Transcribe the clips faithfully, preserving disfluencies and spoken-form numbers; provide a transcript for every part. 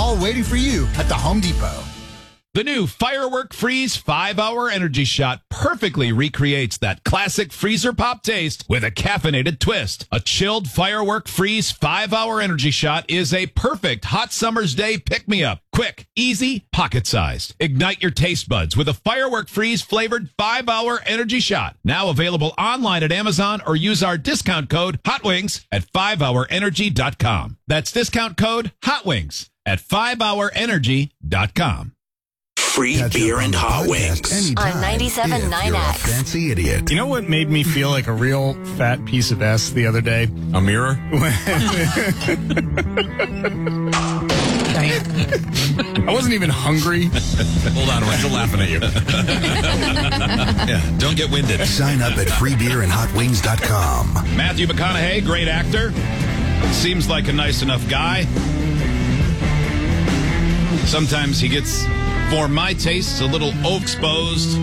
all waiting for you at the Home Depot. The new Firework Freeze five hour Energy Shot perfectly recreates that classic freezer pop taste with a caffeinated twist. A chilled Firework Freeze five hour Energy Shot is a perfect hot summer's day pick-me-up. Quick, easy, pocket-sized. Ignite your taste buds with a Firework Freeze flavored five hour Energy Shot. Now available online at Amazon or use our discount code HOTWINGS at five hour energy dot com. That's discount code HOTWINGS at five hour energy dot com. Free Catch beer and hot wings on ninety-seven point nine X. Fancy idiot. You know what made me feel like a real fat piece of S the other day? A mirror? I wasn't even hungry. Hold on, we're still laughing at you. Yeah, don't get winded. Sign up at free beer and hot wings dot com. Matthew McConaughey, great actor. Seems like a nice enough guy. Sometimes he gets, for my tastes, a little overexposed.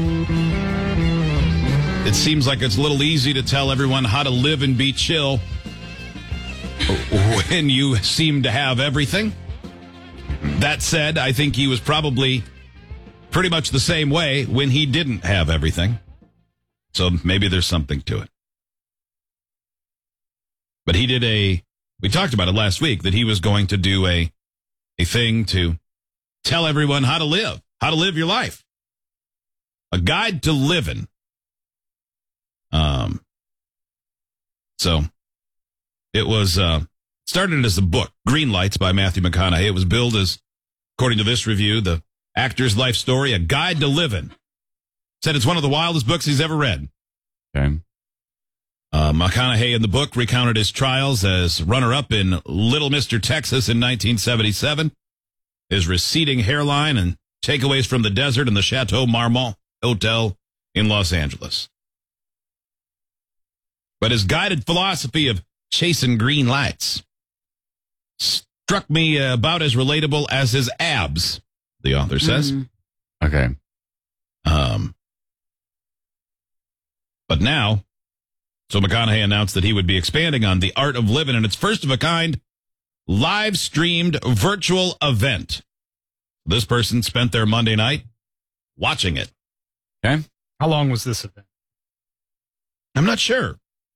It seems like it's a little easy to tell everyone how to live and be chill when you seem to have everything. That said, I think he was probably pretty much the same way when he didn't have everything. So maybe there's something to it. But he did a, we talked about it last week, that he was going to do a, a thing to tell everyone how to live, how to live your life. A guide to living. Um, so it was uh, started as a book, Green Lights by Matthew McConaughey. It was billed as, according to this review, the actor's life story, a guide to living. Said it's one of the wildest books he's ever read. Okay. Uh, McConaughey in the book recounted his trials as runner-up in Little Mister Texas in nineteen seventy-seven. His receding hairline and takeaways from the desert in the Chateau Marmont Hotel in Los Angeles. But his guided philosophy of chasing green lights struck me uh, about as relatable as his abs, the author says. Mm. Okay. Um, but now, so McConaughey announced that he would be expanding on the art of living in its first of a kind live streamed virtual event. This person spent their Monday night watching it. Okay. How long was this event? I'm not sure.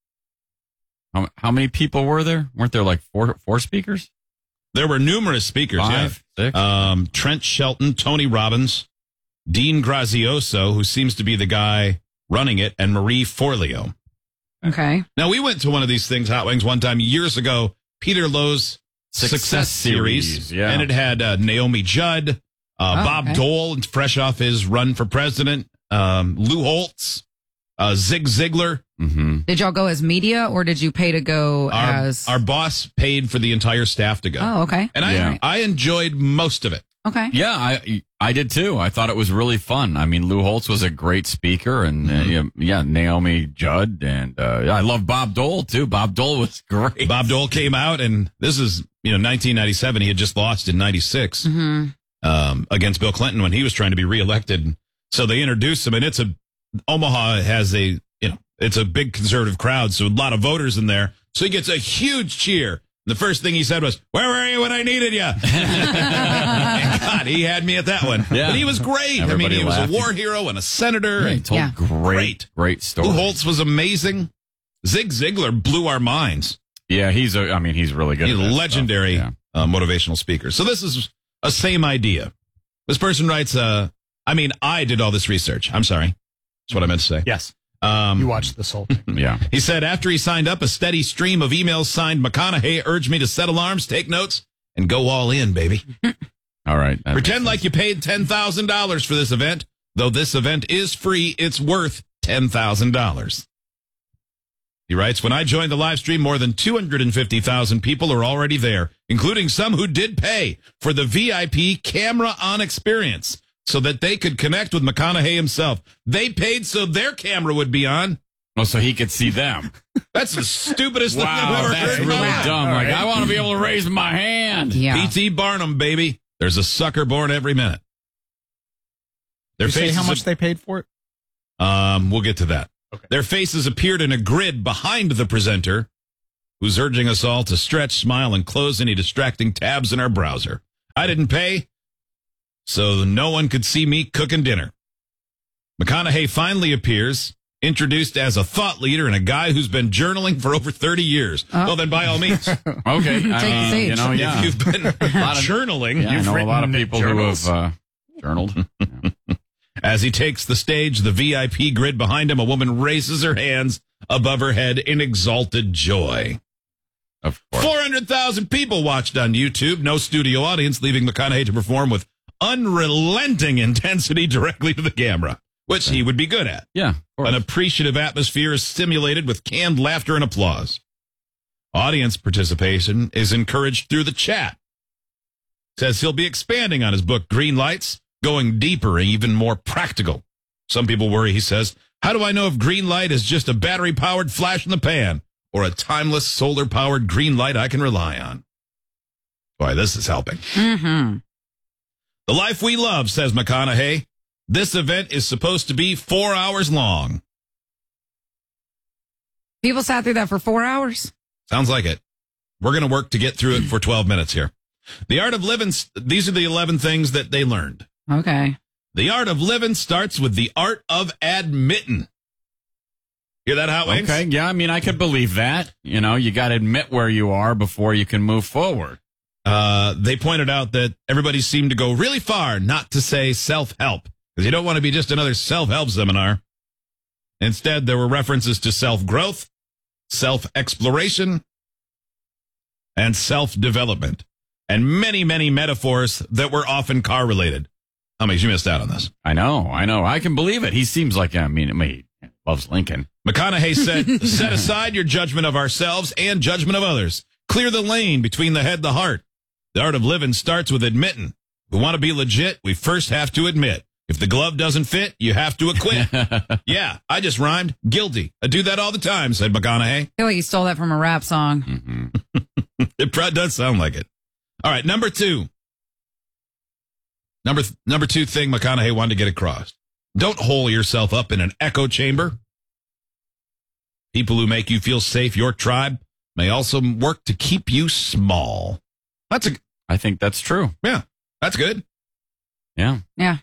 How, how many people were there? Weren't there like four four speakers? There were numerous speakers. Five, yeah. six? Um, Trent Shelton, Tony Robbins, Dean Grazioso, who seems to be the guy running it, and Marie Forleo. Okay. Now, we went to one of these things, Hot Wings, one time years ago, Peter Lowe's Success, Success Series, Series, yeah. and it had uh, Naomi Judd, uh, Oh, Bob okay. Dole, fresh off his run for president, um, Lou Holtz, uh, Zig Ziglar. Mm-hmm. Did y'all go as media or did you pay to go Our, as? our boss paid for the entire staff to go. Oh, okay. And I, Yeah. I enjoyed most of it. Okay. Yeah, I I did too. I thought it was really fun. I mean, Lou Holtz was a great speaker, and uh, yeah, yeah, Naomi Judd, and uh, I love Bob Dole too. Bob Dole was great. Bob Dole came out, and this is, you know, nineteen ninety-seven. He had just lost in ninety-six Mm-hmm. um, against Bill Clinton when he was trying to be reelected. So they introduced him, and it's a Omaha has a you know it's a big conservative crowd, so a lot of voters in there. So he gets a huge cheer. The first thing he said was, "Where were you when I needed you?" And God, he had me at that one. Yeah. But he was great. Everybody I mean, he was laughed. a war hero and a senator. Yeah, he and told Yeah. great, Great. great story. Lou Holtz was amazing. Zig Ziglar blew our minds. Yeah, he's a. I mean, he's really good. He's at a that legendary stuff. uh, motivational speaker. So this is a same idea. This person writes, uh, I mean, I did all this research. I'm sorry. That's what I meant to say. Yes. Um, You watched this whole thing. Yeah. yeah. He said, after he signed up, a steady stream of emails signed McConaughey urged me to set alarms, take notes, and go all in, baby. All right. That Pretend makes like you paid ten thousand dollars for this event. Though this event is free, it's worth ten thousand dollars. He writes, when I joined the live stream, more than two hundred fifty thousand people are already there, including some who did pay for the V I P camera-on experience so that they could connect with McConaughey himself. They paid so their camera would be on. Oh, so he could see them. That's the stupidest thing I've Wow, ever that's heard in my really life. dumb. All Like, right. I want to be able to raise my hand. Yeah. P T Barnum, baby. There's a sucker born every minute. Their You say how faces much they paid for it? Um, we'll get to that. Okay. Their faces appeared in a grid behind the presenter, who's urging us all to stretch, smile, and close any distracting tabs in our browser. I didn't pay, so no one could see me cooking dinner. McConaughey finally appears, introduced as a thought leader and a guy who's been journaling for over thirty years. Oh. Well, then by all means. Okay. Take the uh, stage. You know, yeah. If you've been journaling, Yeah, I you've know a lot of written people journals. who have uh, journaled. Yeah. As he takes the stage, the V I P grid behind him, a woman raises her hands above her head in exalted joy. Of course. four hundred thousand people watched on YouTube, no studio audience, leaving McConaughey to perform with unrelenting intensity directly to the camera, which he would be good at. Yeah. Of course. An appreciative atmosphere is stimulated with canned laughter and applause. Audience participation is encouraged through the chat. Says he'll be expanding on his book, Green Lights, going deeper and even more practical. Some people worry, he says, how do I know if green light is just a battery-powered flash in the pan or a timeless solar-powered green light I can rely on? Boy, this is helping. Mm-hmm. The life we love, says McConaughey. This event is supposed to be four hours long. People sat through that for four hours? Sounds like it. We're going to work to get through it for twelve minutes here. The art of living, these are the eleven things that they learned. Okay. The art of living starts with the art of admitting. Hear that, Hot Wings? Okay. Yeah. I mean, I could believe that. You know, you got to admit where you are before you can move forward. Uh, they pointed out that everybody seemed to go really far not to say self-help, because you don't want to be just another self-help seminar. Instead, there were references to self-growth, self-exploration, and self-development, and many, many metaphors that were often car-related. How many you missed out on this? I know. I know. I can believe it. He seems like, I mean, I mean he loves Lincoln. McConaughey said, set aside your judgment of ourselves and judgment of others. Clear the lane between the head and the heart. The art of living starts with admitting. If we want to be legit, we first have to admit. If the glove doesn't fit, you have to acquit. Yeah, I just rhymed. Guilty. I do that all the time, said McConaughey. I feel like you stole that from a rap song. Mm-hmm. It probably does sound like it. All right, number two. Number th- number two thing McConaughey wanted to get across. Don't hole yourself up in an echo chamber. People who make you feel safe, your tribe, may also work to keep you small. That's a, I think that's true. yeah, that's good. Yeah. Yeah.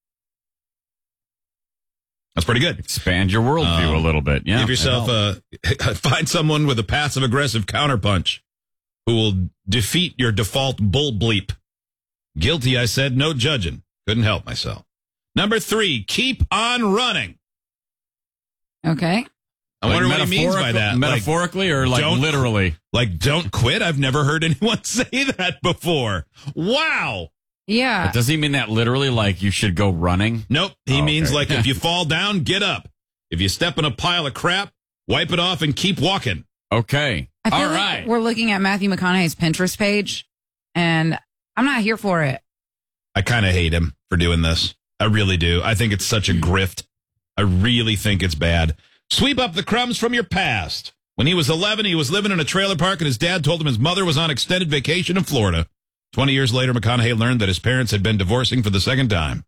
That's pretty good. Expand your worldview Um, a little bit. Yeah. Give yourself a, find someone with a passive aggressive counterpunch who will defeat your default bull bleep. Guilty, I said, no judging. Couldn't help myself. Number three, keep on running. Okay. I wonder what he means by metaphorical- that. Like, Metaphorically or like don't- literally? like, don't quit? I've never heard anyone say that before. Wow. Yeah. But does he mean that literally like you should go running? Nope. He Oh, means okay. like if you fall down, get up. If you step in a pile of crap, wipe it off and keep walking. Okay. I feel All like right. we're looking at Matthew McConaughey's Pinterest page, and I'm not here for it. I kind of hate him for doing this. I really do. I think it's such a grift. I really think it's bad. Sweep up the crumbs from your past. When he was eleven, he was living in a trailer park, and his dad told him his mother was on extended vacation in Florida. Twenty years later, McConaughey learned that his parents had been divorcing for the second time.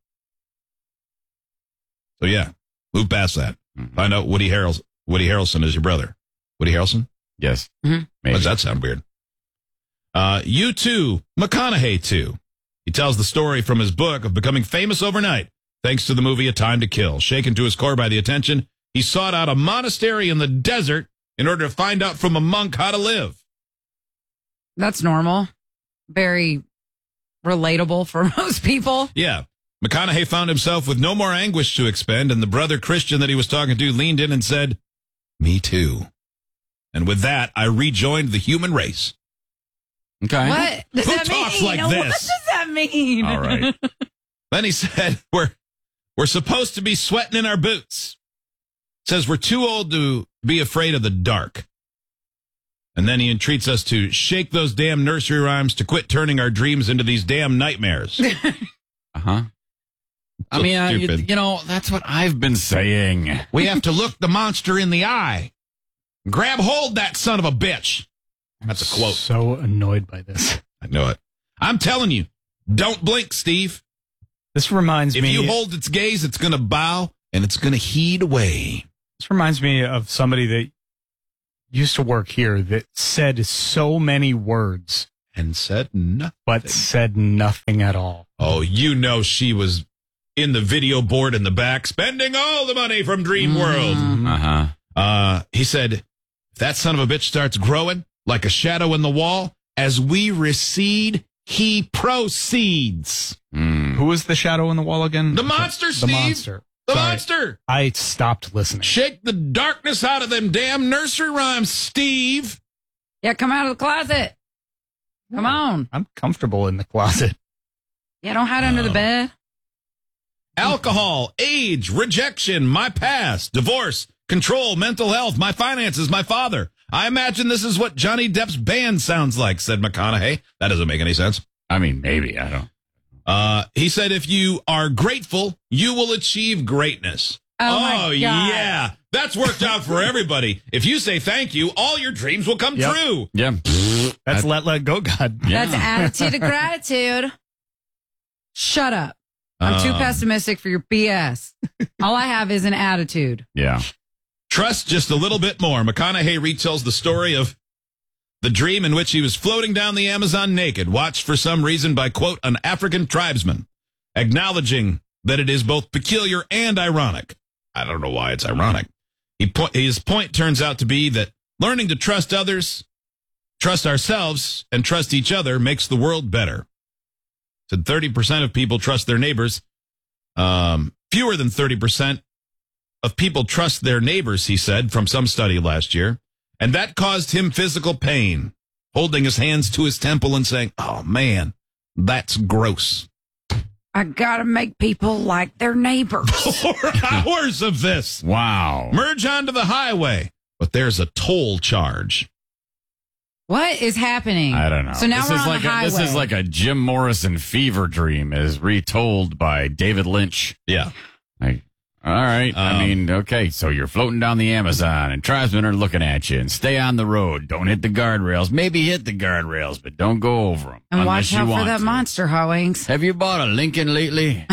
So yeah, move past that. Mhm. Find out Woody Harrelson. Woody Harrelson is your brother. Woody Harrelson? Yes. Mhm. Maybe. Does that sound weird? Uh, you too, McConaughey too. He tells the story from his book of becoming famous overnight, thanks to the movie A Time to Kill. Shaken to his core by the attention, he sought out a monastery in the desert in order to find out from a monk how to live. That's normal. Very relatable for most people. Yeah. McConaughey found himself with no more anguish to expend, and the brother Christian that he was talking to leaned in and said, "Me too." And with that, I rejoined the human race. Okay. What does Who that talks mean? like What this? does that mean? All right. Then he said, we're, we're supposed to be sweating in our boots. Says we're too old to be afraid of the dark. And then he entreats us to shake those damn nursery rhymes to quit turning our dreams into these damn nightmares. Uh-huh. I So mean, uh, you, stupid. you know, that's what I've been saying. We have to look the monster in the eye. Grab hold, that son of a bitch. That's a quote. So annoyed by this. I know it. I'm telling you, don't blink, Steve. This reminds If me. you hold its gaze, it's going to bow and it's going to heed away. This reminds me of somebody that used to work here that said so many words and said nothing. But said nothing at all. Oh, you know she was in the video board in the back, spending all the money from Dream World. Uh-huh. Uh, he said, if that son of a bitch starts growing like a shadow in the wall, as we recede, he proceeds. Mm. Who was the shadow in the wall again? The monster, Steve. The monster. The Sorry. monster. I stopped listening. Shake the darkness out of them damn nursery rhymes, Steve. Yeah, come out of the closet. Come on. I'm comfortable in the closet. Yeah, don't hide under the bed. Alcohol, age, rejection, my past, divorce, control, mental health, my finances, my father. I imagine this is what Johnny Depp's band sounds like, said McConaughey. That doesn't make any sense. I mean, maybe. I don't. Uh, he said, if you are grateful, you will achieve greatness. Oh, my God. Yeah. That's worked out for everybody. If you say thank you, all your dreams will come Yep. true. Yeah. That's let let go, God. Yeah. That's attitude of gratitude. Shut up. I'm too Um, pessimistic for your B S. All I have is an attitude. Yeah. Trust just a little bit more. McConaughey retells the story of the dream in which he was floating down the Amazon naked, watched for some reason by, quote, an African tribesman, acknowledging that it is both peculiar and ironic. I don't know why it's ironic. He po- his point turns out to be that learning to trust others, trust ourselves, and trust each other makes the world better. Said thirty percent of people trust their neighbors. Um, fewer than thirty percent of people trust their neighbors, he said, from some study last year. And that caused him physical pain, holding his hands to his temple and saying, oh, man, that's gross. I gotta make people like their neighbors. Four hours of this. Wow. Merge onto the highway. But there's a toll charge. What is happening? I don't know. So now this we're is on like the a, highway. This is like a Jim Morrison fever dream, as retold by David Lynch. Yeah. Like, all right. I Um, mean, okay. So you're floating down the Amazon, and tribesmen are looking at you. And stay on the road. Don't hit the guardrails. Maybe hit the guardrails, but don't go over them. and unless watch you out for want that to. monster, Hoings. Have you bought a Lincoln lately?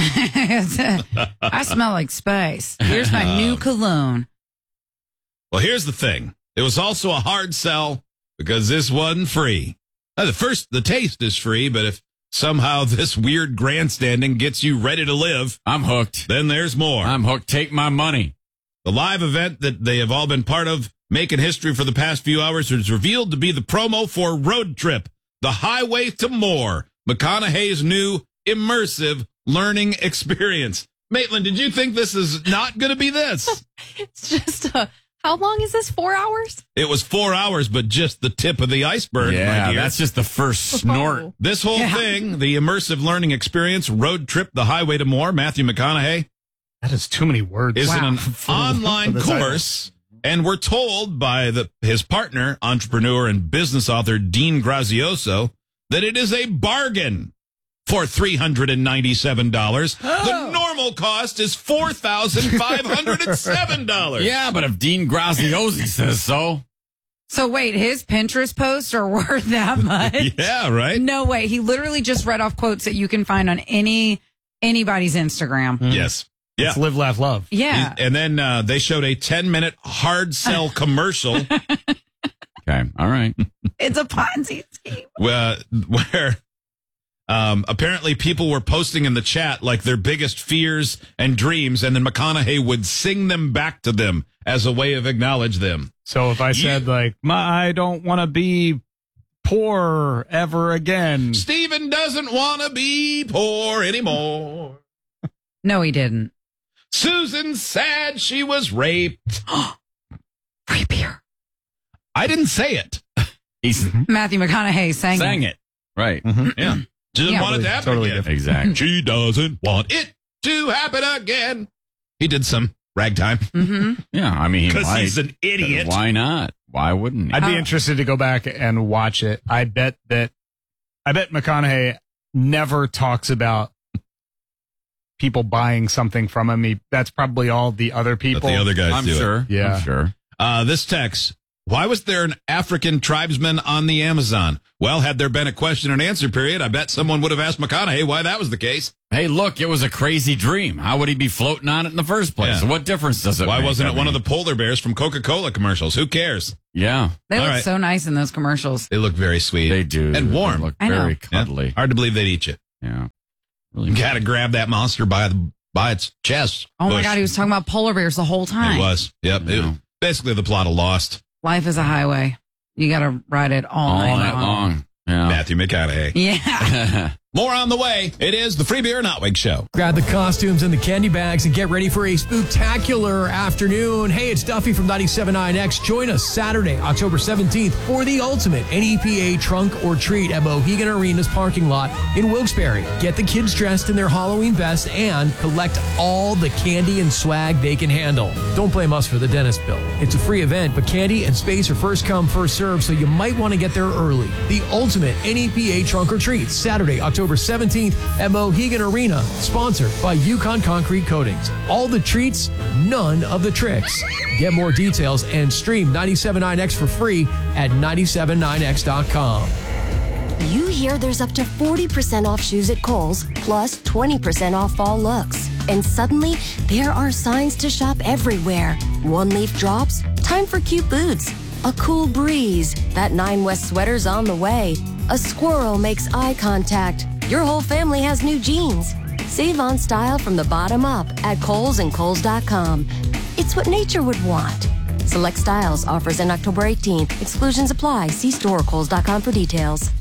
I smell like space. Here's my new cologne. Well, here's the thing. It was also a hard sell because this wasn't free. Now, the first, the taste is free, but if somehow this weird grandstanding gets you ready to live, I'm hooked. then there's more. I'm hooked. Take my money. The live event that they have all been part of, making history for the past few hours, was revealed to be the promo for Road Trip, The Highway to More, McConaughey's new immersive learning experience. Maitland, did you think this is not going to be this? It's just, uh, how long is this? Four hours? It was four hours, but just the tip of the iceberg. my Yeah, dear. that's just the first snort. Oh. This whole Yeah. thing, the immersive learning experience, Road Trip, The Highway to More, Matthew McConaughey, That is too many words. is Wow. an For- online for the title. course. And we're told by the, his partner, entrepreneur and business author Dean Grazioso, that it is a bargain for three hundred ninety-seven dollars. The normal cost is four thousand five hundred seven dollars. Yeah, but if Dean Graziosi says so. So wait, his Pinterest posts are worth that much? Yeah, right? No way. He literally just read off quotes that you can find on any anybody's Instagram. Yes. Yeah. It's live, laugh, love. Yeah. And then uh, they showed a ten-minute hard sell commercial Okay, all right. It's a Ponzi scheme. where, where um, apparently people were posting in the chat like their biggest fears and dreams, and then McConaughey would sing them back to them as a way of acknowledge them. So if I said, You- like, my, I don't want to be poor ever again. Steven doesn't want to be poor anymore. No, he didn't. Susan's sad she was raped. Free beer. I didn't say it. He's Matthew McConaughey sang, sang it. it. Right. Yeah. She doesn't Yeah. want it to happen Totally again. different. Exactly. She doesn't want it to happen again. He did some ragtime Mm-hmm. Yeah, I mean, he because might. he's an idiot. Why not? Why wouldn't he? I'd be Uh, interested to go back and watch it. I bet that, I bet McConaughey never talks about people buying something from him. He, that's probably all the other But people. the other guys I'm do it. sure. Yeah. I'm sure. Uh, this text, Why was there an African tribesman on the Amazon? Well, had there been a question and answer period, I bet someone would have asked McConaughey why that was the case. Hey, look, it was a crazy dream. How would he be floating on it in the first place? Yeah. So what difference does it Why make? wasn't I it one of mean, the polar bears from Coca-Cola commercials? Who cares? Yeah, They All look right. so nice in those commercials. They look very sweet. they do. And warm. They look I know. very Yeah. cuddly. Hard to believe they'd eat you. Yeah. Really You got to grab that monster by the by its chest. Oh my Push. God, he was talking about polar bears the whole time. It was. Yep. It was basically the plot of Lost. Life is a highway. You got to ride it all, all night night long. long. Yeah. Matthew McConaughey. Yeah. More on the way. It is the Free Beer and Hot Wings Show. Grab the costumes and the candy bags and get ready for a spooktacular afternoon. Hey, it's Duffy from ninety-seven point nine X. Join us Saturday, October seventeenth for the ultimate N E P A trunk or treat at Mohegan Arena's parking lot in Wilkes-Barre. Get the kids dressed in their Halloween best and collect all the candy and swag they can handle. Don't blame us for the dentist bill. It's a free event, but candy and space are first come, first served, so you might want to get there early. The ultimate N E P A trunk or treat, Saturday, October seventeenth at Mohegan Arena, sponsored by Yukon Concrete Coatings. All the treats, none of the tricks. Get more details and stream ninety-seven point nine X for free at ninety-seven nine X dot com. You hear there's up to forty percent off shoes at Kohl's, plus twenty percent off fall looks. And suddenly, there are signs to shop everywhere. One leaf drops, time for cute boots. A cool breeze, that Nine West sweater's on the way. A squirrel makes eye contact. Your whole family has new jeans. Save on style from the bottom up at Kohl's and Kohl's dot com. It's what nature would want. Select styles, offers in October eighteenth. Exclusions apply. See store or Kohl's dot com for details.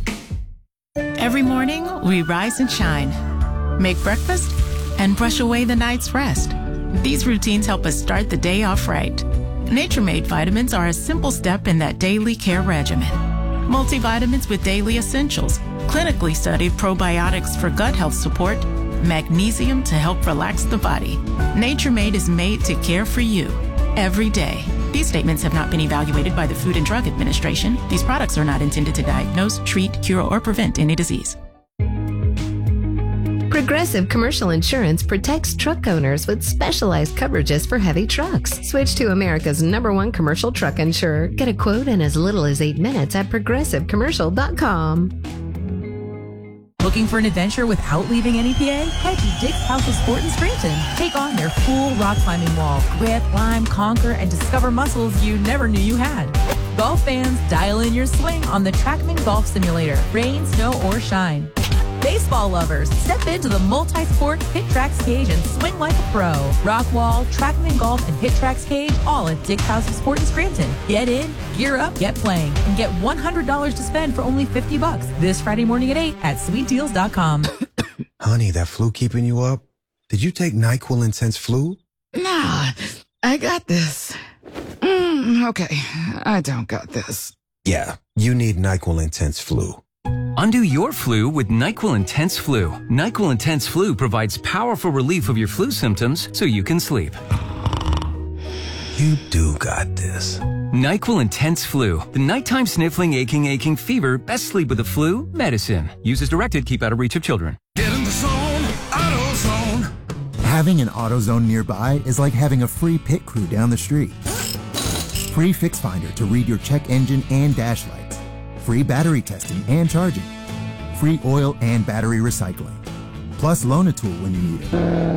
Every morning, we rise and shine, make breakfast, and brush away the night's rest. These routines help us start the day off right. Nature-Made vitamins are a simple step in that daily care regimen. Multivitamins with daily essentials, clinically studied probiotics for gut health support, magnesium to help relax the body. Nature-Made is made to care for you every day. These statements have not been evaluated by the Food and Drug Administration. These products are not intended to diagnose, treat, cure, or prevent any disease. Progressive Commercial Insurance protects truck owners with specialized coverages for heavy trucks. Switch to America's number one commercial truck insurer. Get a quote in as little as eight minutes at progressive commercial dot com. Looking for an adventure without leaving N E P A? Head to Dick's House of Sport in Scranton. Take on their full rock climbing wall. Grip, climb, conquer, and discover muscles you never knew you had. Golf fans, dial in your swing on the TrackMan Golf Simulator. Rain, snow, or shine. Baseball lovers, step into the multi-sport HitTrax cage and swing like a pro. Rock wall, TrackMan Golf, and HitTrax cage, all at Dick's House of Sport in Scranton. Get in, gear up, get playing, and get one hundred dollars to spend for only fifty bucks this Friday morning at eight at sweet deals dot com. Honey, that flu keeping you up? Did you take NyQuil Intense Flu? Nah, I got this. Mm, okay, I don't got this. Yeah, you need NyQuil Intense Flu. Undo your flu with NyQuil Intense Flu. NyQuil Intense Flu provides powerful relief of your flu symptoms so you can sleep. You do got this. NyQuil Intense Flu. The nighttime sniffling, aching, aching fever. Best sleep with the flu medicine. Use as directed. Keep out of reach of children. Get in the zone, AutoZone. Having an AutoZone nearby is like having a free pit crew down the street. Free Fix Finder to read your check engine and dash lights. Free battery testing and charging. Free oil and battery recycling. Plus Loan-A-Tool when you need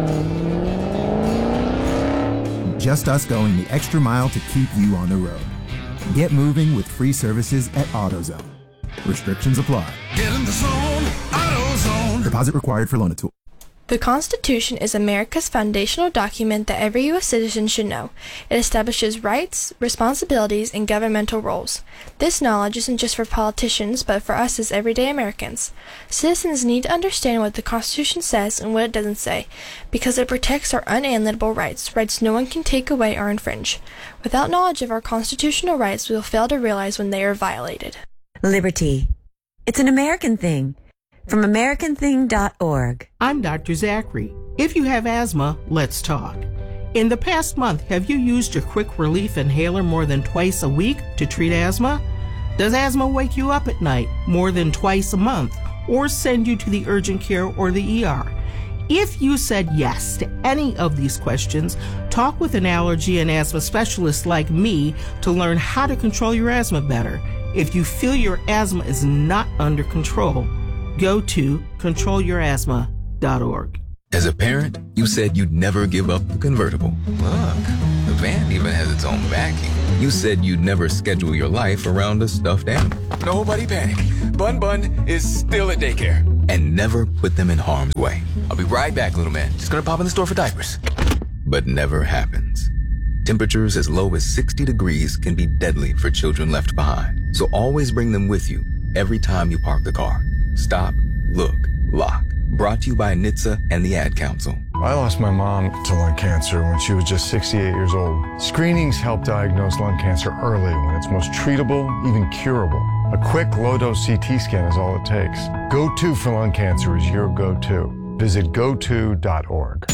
it. Just us going the extra mile to keep you on the road. Get moving with free services at AutoZone. Restrictions apply. Get in the zone, AutoZone. Deposit required for Loan-A-Tool. The Constitution is America's foundational document that every U S citizen should know. It establishes rights, responsibilities, and governmental roles. This knowledge isn't just for politicians, but for us as everyday Americans. Citizens need to understand what the Constitution says and what it doesn't say, because it protects our unalienable rights, rights no one can take away or infringe. Without knowledge of our constitutional rights, we will fail to realize when they are violated. Liberty. It's an American thing. From American Thing dot org. I'm Doctor Zachary. If you have asthma, let's talk. In the past month, have you used your quick relief inhaler more than twice a week to treat asthma? Does asthma wake you up at night more than twice a month or send you to the urgent care or the E R? If you said yes to any of these questions, talk with an allergy and asthma specialist like me to learn how to control your asthma better. If you feel your asthma is not under control, go to control your asthma dot org. As a parent, you said you'd never give up the convertible. Look, the van even has its own backing. You said you'd never schedule your life around a stuffed animal. Nobody panic. Bun Bun is still at daycare. And never put them in harm's way. I'll be right back, little man. Just gonna pop in the store for diapers. But never happens. Temperatures as low as sixty degrees can be deadly for children left behind. So always bring them with you every time you park the car. Stop, look, lock. Brought to you by N H T S A and the Ad Council. I lost my mom to lung cancer when she was just sixty-eight years old. Screenings help diagnose lung cancer early when it's most treatable, even curable. A quick low-dose C T scan is all it takes. Go-To for lung cancer is your go-to. Visit go to dot org.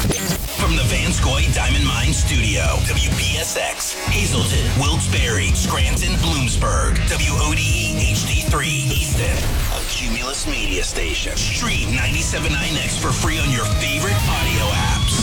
From the Vanscoy Diamond Mine Studio, W P S X, Hazleton, Wilkes-Barre, Scranton, Bloomsburg, W O D E H D three, Easton, a Cumulus media station. Stream ninety-seven point nine X for free on your favorite audio apps.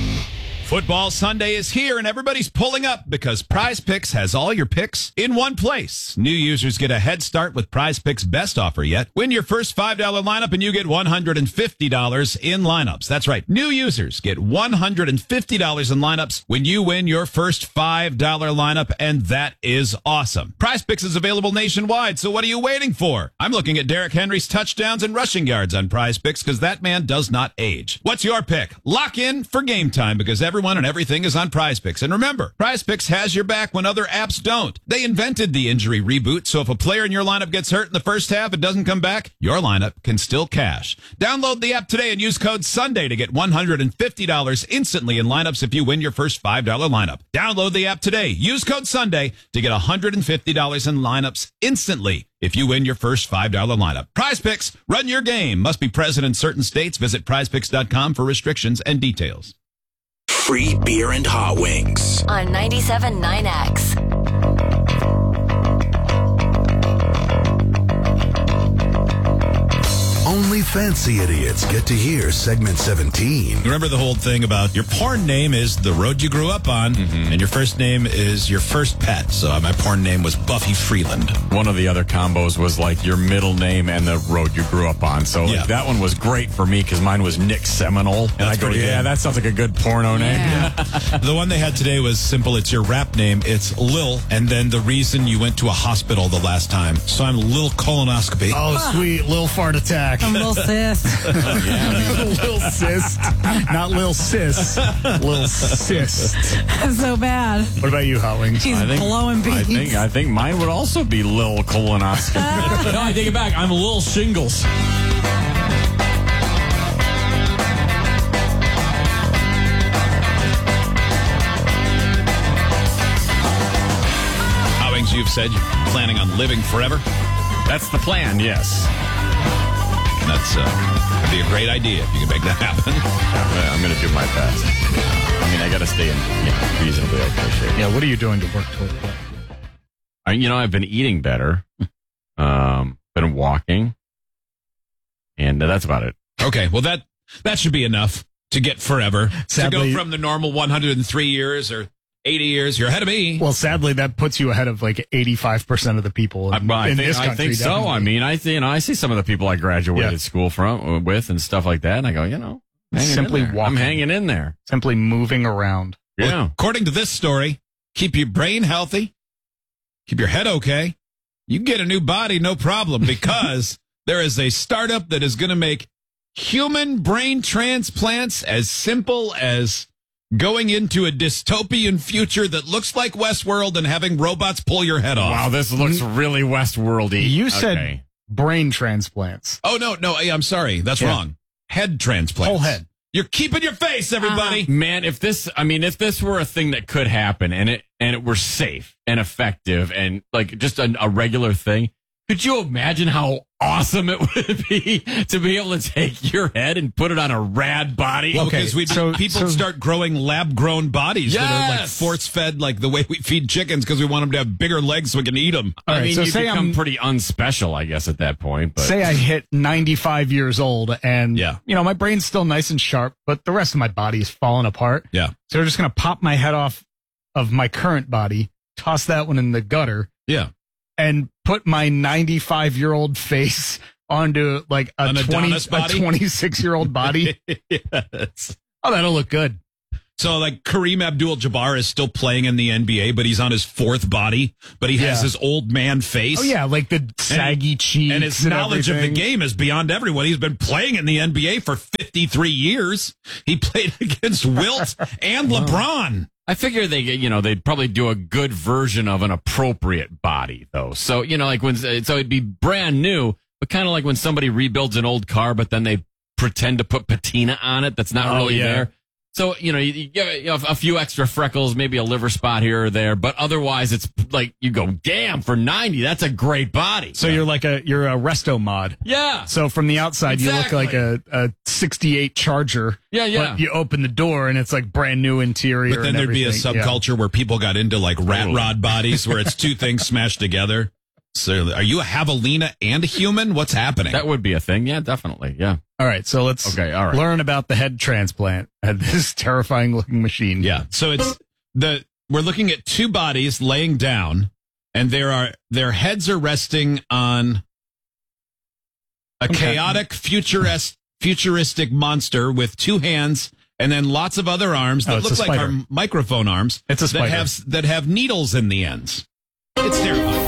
Football Sunday is here, and everybody's pulling up because Prize Picks has all your picks in one place. New users get a head start with Prize Picks' best offer yet. Win your first five dollar lineup, and you get one hundred fifty dollars in lineups. That's right. New users get one hundred fifty dollars in lineups when you win your first five dollar lineup, and that is awesome. Prize Picks is available nationwide, so what are you waiting for? I'm looking at Derrick Henry's touchdowns and rushing yards on Prize Picks because that man does not age. What's your pick? Lock in for game time because every Everyone and everything is on Prize Picks. And remember, Prize Picks has your back when other apps don't. They invented the injury reboot, so if a player in your lineup gets hurt in the first half and doesn't come back, your lineup can still cash. Download the app today and use code Sunday to get one hundred fifty dollars instantly in lineups if you win your first five dollar lineup. Download the app today. Use code Sunday to get one hundred fifty dollars in lineups instantly if you win your first five dollar lineup. Prize Picks, run your game. Must be present in certain states. Visit prize picks dot com for restrictions and details. Free beer and hot wings on ninety-seven point nine X. Only fancy idiots get to hear segment seventeen. Remember the whole thing about your porn name is the road you grew up on, mm-hmm. and your first name is your first pet. So my porn name was Buffy Freeland. One of the other combos was like your middle name and the road you grew up on. So yeah. that one was great for me because mine was Nick Seminole. And That's I go, yeah, good. that sounds like a good porno name. Yeah. The one they had today was simple. It's your rap name. It's Lil, and then the reason you went to a hospital the last time. So I'm Lil Colonoscopy. Oh, sweet. Lil Fart Attack. I'm Lil Sis. Oh, yeah. Lil Sis. Not Lil Sis. Lil Sis. That's so bad. What about you, Hot Wings? He's I think, blowing beans. I think, I think mine would also be Lil Colonoscopy. No, I take it back. I'm Lil Shingles. You've said you're planning on living forever. That's the plan, yes. That's uh, would be a great idea if you can make that happen. Yeah, I'm going to do my best. I mean, I got to stay in you know, reasonably okay shape. Yeah, what are you doing to work toward that? I, you know, I've been eating better, um, been walking, and uh, that's about it. Okay, well, that that should be enough to get forever. Sadly, to go from the normal one hundred three years or eighty years, you're ahead of me. Well, sadly, that puts you ahead of like eighty-five percent of the people in, I, I in think, this country. I think so. Definitely. I mean, I see, you know, I see some of the people I graduated Yeah. school from with and stuff like that, and I go, you know, hanging Simply in there. walking. I'm hanging in there. Simply moving around. Yeah. Well, according to this story, keep your brain healthy, keep your head okay. You get a new body, no problem, because there is a startup that is going to make human brain transplants as simple as going into a dystopian future that looks like Westworld and having robots pull your head off. Wow, this looks really Westworld-y. You said Okay. brain transplants. Oh, no, no, I'm sorry. That's Yeah. wrong. Head transplants. Whole head. You're keeping your face, everybody. Man, if this, I mean, if this were a thing that could happen and it and it were safe and effective and like just a, a regular thing, Could you imagine how awesome it would be to be able to take your head and put it on a rad body? Well, Okay, because we so- people so- start growing lab-grown bodies that are like Yes. force-fed, like the way we feed chickens, because we want them to have bigger legs so we can eat them. All I right, mean, so you say become I'm- pretty unspecial, I guess, at that point. But Say I hit ninety-five years old and, Yeah. you know, my brain's still nice and sharp, but the rest of my body is falling apart. Yeah, So they're just going to pop my head off of my current body, toss that one in the gutter, yeah. and put my ninety-five year old face onto like a, An twenty, Adonis a body? twenty-six year old body. Yes. Oh, that'll look good. So, like, Kareem Abdul-Jabbar is still playing in the N B A, but he's on his fourth body, but he has Yeah. his old man face. Oh, yeah, like the saggy cheeks. And his knowledge of the everything. game is beyond everyone. He's been playing in the N B A for fifty-three years. He played against Wilt and LeBron. I figure they, you know, they'd probably do a good version of an appropriate body, though. So, you know, like when, so it'd be brand new, but kind of like when somebody rebuilds an old car, but then they pretend to put patina on it that's not Oh, really yeah. there. So, you know, you, you give it, you know, a few extra freckles, maybe a liver spot here or there, but otherwise it's like you go, damn, for ninety, that's a great body. So you're like a you're a resto mod. Yeah. So from the outside you look Exactly. like a, a sixty-eight Charger. Yeah, yeah. But you open the door and it's like brand new interior. But then and there'd be a everything. Yeah. subculture where people got into like rat Totally. rod bodies where it's two things smashed together. So are you a javelina and a human? What's happening? That would be a thing. Yeah, definitely. Yeah. All right, so let's Okay, all right. learn about the head transplant and this terrifying looking machine. Yeah. So it's the we're looking at two bodies laying down, and there are their heads are resting on a Okay. chaotic futurist futuristic monster with two hands and then lots of other arms Oh, that it's look a like our spider. microphone arms. It's a that spider. have that have needles in the ends. It's terrifying.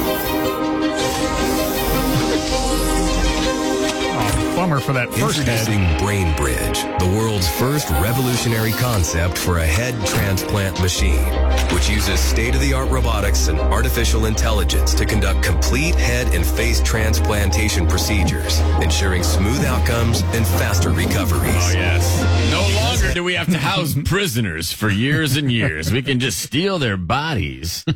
Oh, bummer for that first head. Introducing BrainBridge, the world's first revolutionary concept for a head transplant machine, which uses state-of-the-art robotics and artificial intelligence to conduct complete head and face transplantation procedures, ensuring smooth outcomes and faster recoveries. Oh, yes. No longer do we have to house prisoners for years and years. We can just steal their bodies.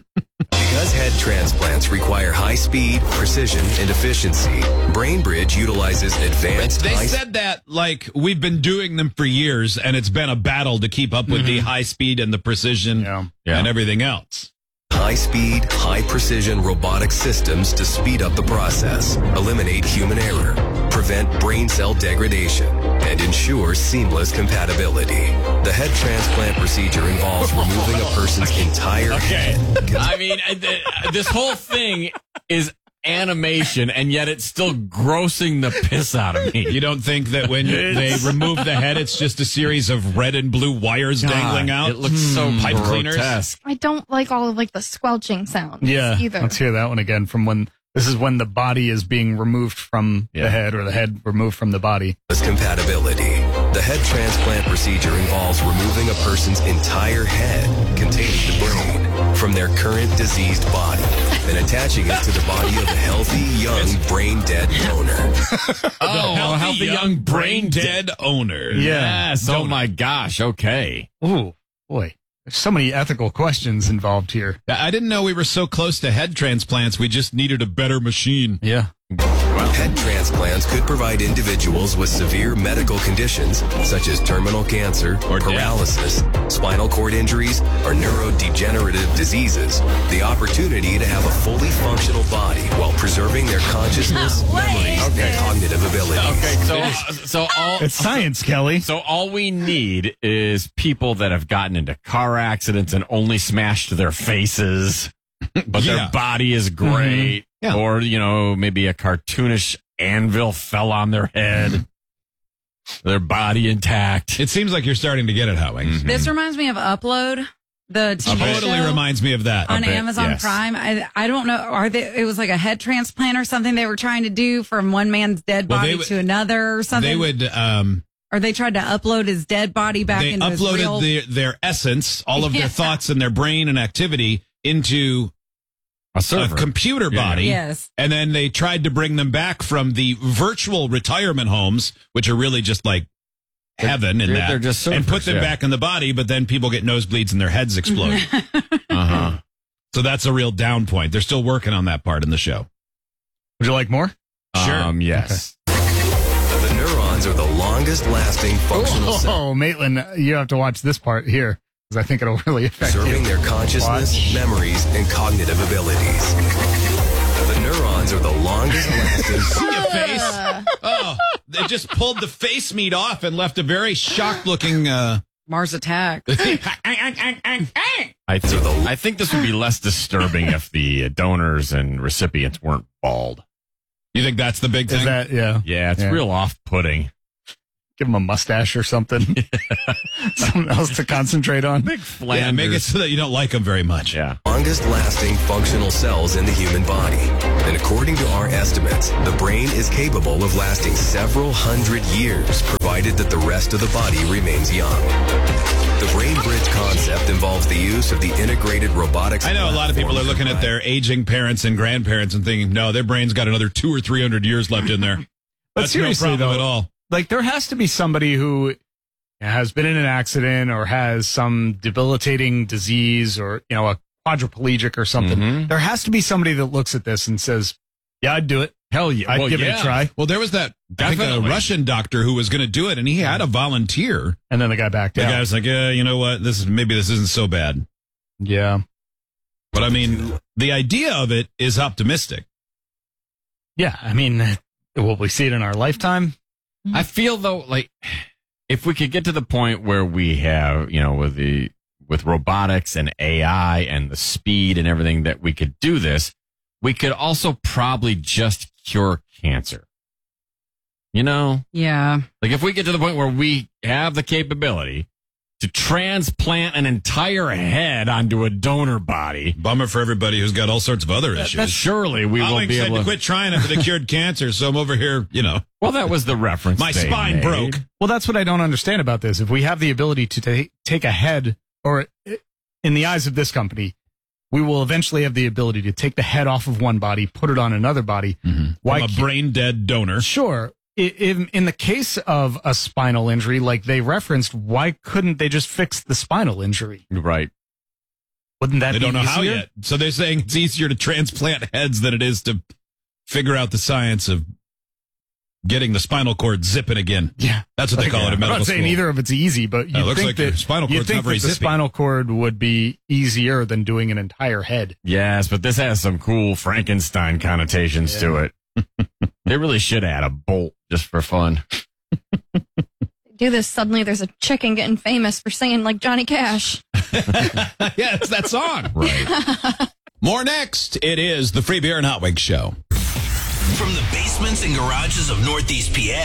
Because head transplants require high speed, precision, and efficiency, BrainBridge utilizes advanced They high said that like we've been doing them for years, and it's been a battle to keep up with the high speed and the precision Yeah. Yeah. and everything else. High-speed, high-precision robotic systems to speed up the process, eliminate human error, prevent brain cell degradation, and ensure seamless compatibility. The head transplant procedure involves removing a person's entire Okay. head. I mean, uh, th- this whole thing is animation, and yet it's still grossing the piss out of me. You don't think that when they remove the head, it's just a series of red and blue wires dangling out? It looks so Pipe cleaners? grotesque. I don't like all of like the squelching sounds. Yeah, either. let's hear that one again from when this is when the body is being removed from Yeah. the head or the head removed from the body. Compatibility. The head transplant procedure involves removing a person's entire head containing the brain from their current diseased body and attaching it to the body of a healthy, young, brain-dead donor. Oh, healthy a healthy young young brain dead owner. Yeah. Yes. Oh my gosh. Okay. Ooh, boy. There's so many ethical questions involved here. I didn't know we were so close to head transplants. We just needed a better machine. Yeah. Head transplants could provide individuals with severe medical conditions such as terminal cancer, Or death. paralysis, spinal cord injuries, or neurodegenerative diseases the opportunity to have a fully functional body while preserving their consciousness, memories, and cognitive abilities. Okay. So, so all It's science, Kelly. So all we need is people that have gotten into car accidents and only smashed their faces, but Yeah. their body is great. Yeah. Or, you know, maybe a cartoonish anvil fell on their head, their body intact. It seems like you're starting to get it, Howie. This reminds me of Upload, the T V Totally show reminds me of that. on A bit, Amazon yes. Prime. I I don't know. Are they? It was like a head transplant or something they were trying to do from one man's dead Well, they body would- to another or something. They would. Um, or they tried to upload his dead body back they into his real. uploaded their, their essence, all of Yeah. their thoughts and their brain and activity into A server. a computer Yeah. body. Yes. And then they tried to bring them back from the virtual retirement homes, which are really just like heaven in they're- that. they're just and put servers, them yeah. back in the body, but then people get nosebleeds and their heads explode. Uh-huh. So that's a real down point. They're still working on that part in the show. Would you like more? Sure. Um, yes. Okay. The neurons are the longest lasting functional oh, cells. Oh, Maitland, you have to watch this part here because I think it'll really affect you. Serving their consciousness, watch. memories, and cognitive abilities. The neurons are the longest lasting. See your face? Oh, they just pulled the face meat off and left a very shocked looking uh... Mars Attack. I, th- I think this would be less disturbing if the donors and recipients weren't bald. You think that's the big thing? Is that, yeah. Yeah, it's yeah. real off-putting. Give them a mustache or something. Something else to concentrate on. Big Flanders. Yeah, make it so that you don't like them very much. Yeah. Longest lasting functional cells in the human body. And according to our estimates, the brain is capable of lasting several hundred years, provided that the rest of the body remains young. The brain bridge concept involves the use of the integrated robotics. I know a lot of people are looking at their aging parents and grandparents and thinking, no, their brain's got another two or three hundred years left in there. But That's seriously, no problem though, at all. Like, there has to be somebody who has been in an accident or has some debilitating disease or, you know, a quadriplegic or something. Mm-hmm. There has to be somebody that looks at this and says, yeah, I'd do it. Hell yeah. I'd well, give yeah. it a try. Well, there was that, I think, a Russian doctor who was going to do it, and he had a volunteer. And then the guy backed the out. The guy was like, yeah, you know what? This is maybe this isn't so bad. Yeah. But, I mean, the idea of it is optimistic. Yeah, I mean, will we see it in our lifetime? I feel though, like if we could get to the point where we have, you know, with the with robotics and A I and the speed and everything that we could do this, we could also probably just cure cancer. You know? Yeah. Like if we get to the point where we have the capability to transplant an entire head onto a donor body. Bummer for everybody who's got all sorts of other issues. That, surely we Alex will be said able to quit trying after they cured cancer, so I'm over here, you know. Well, that was the reference. My spine made. broke. Well, that's what I don't understand about this. If we have the ability to ta- take a head, or in the eyes of this company, we will eventually have the ability to take the head off of one body, put it on another body. Mm-hmm. Why From a brain dead donor. Sure. In, in the case of a spinal injury, like they referenced, why couldn't they just fix the spinal injury? Right. Wouldn't that they be don't know easier? how yet. So they're saying it's easier to transplant heads than it is to figure out the science of getting the spinal cord zipping again. Yeah. That's what like, they call yeah. it in medical I'm not saying school. either of it's easy, but you uh, looks think like that, your spinal you cord's think not very that the zippy. spinal cord would be easier than doing an entire head. Yes, but this has some cool Frankenstein connotations yeah. to it. They really should add a bolt just for fun. Do this, suddenly there's a chicken getting famous for singing like Johnny Cash. Yeah, it's that song. Right. More next. It is the Free Beer and Hot Wings Show. From the basements and garages of Northeast P A